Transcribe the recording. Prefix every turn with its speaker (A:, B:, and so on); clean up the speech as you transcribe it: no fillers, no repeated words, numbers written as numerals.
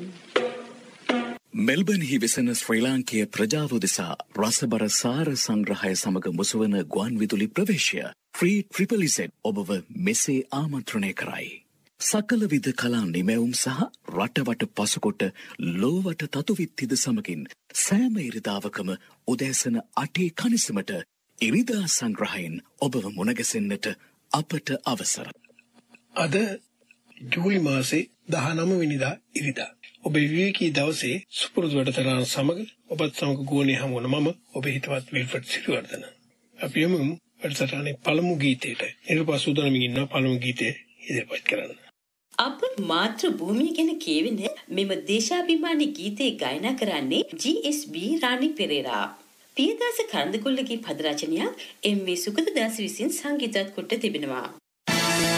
A: මෙල්බර්න්හි වෙසෙන ශ්‍රී ලාංකීය ප්‍රජාව උදෙසා රසබර සාර සංග්‍රහය සමග මුසුවන ගුවන් විදුලි ප්‍රවේශය ෆ්‍රී ට්‍රිපල් Z ඔබව මෙසේ ආමන්ත්‍රණය කරයි. සකල විද කලා නිමැවුම් සහ රටවට පසුකොට ලෝවට තතුවිත්තිද සමගින් සෑම ඉරිදාවකම උදෑසන 8 කනිසමට ඉරිදා සංග්‍රහයෙන් ඔබව මුණගැසෙන්නට අපට අවසර.
B: අද ජූලි මාසේ 19 වෙනිදා ඉරිදා. ඔබේ විවේකී දවසේ සුපුරුදු වැඩතරන් සමග ඔබත් සමග ගුවනේ හමු වන මම ඔබේ හිතවත් විල්ෆර්ඩ් සිරිවර්ධන. අපි යමු වැඩසටහනේ පළමු ගීතයට. ඊට පස්සේ උදනමින් ඉන්න පළමු ගීතය ඉදිරිපත් කරන්න.
C: අප මාතෘ භූමිය ගැන කියවෙන මෙම දේශාභිමානී ගීතේ ගායනා කරන්නේ GSB රාණි පෙරේරා. පියදාස කරන්දකොල්ලගේ පද රචනයක් M.V. සුගතදාස විසින් සංගීතවත් කොට තිබෙනවා.